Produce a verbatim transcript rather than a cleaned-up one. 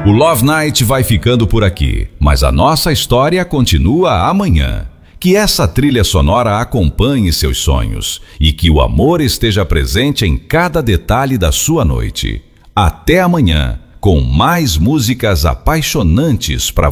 O Love Night vai ficando por aqui, mas a nossa história continua amanhã. Que essa trilha sonora acompanhe seus sonhos e que o amor esteja presente em cada detalhe da sua noite. Até amanhã, com mais músicas apaixonantes para você.